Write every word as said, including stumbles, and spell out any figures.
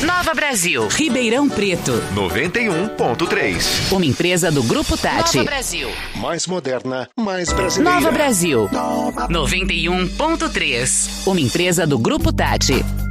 Nova Brasil. Ribeirão Preto. noventa e um ponto três. Uma empresa do Grupo Tati. Nova Brasil. Mais moderna, mais brasileira. Nova Brasil. noventa e um ponto três. Uma empresa do Grupo Tati.